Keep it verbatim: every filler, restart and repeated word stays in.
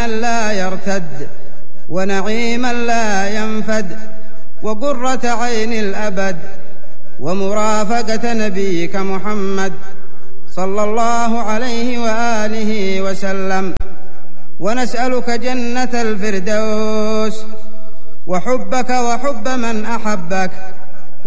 لا يرتد ونعيما لا ينفد وقرة عين الأبد ومرافقة نبيك محمد صلى الله عليه وآله وسلم. ونسألك جنة الفردوس وحبك وحب من أحبك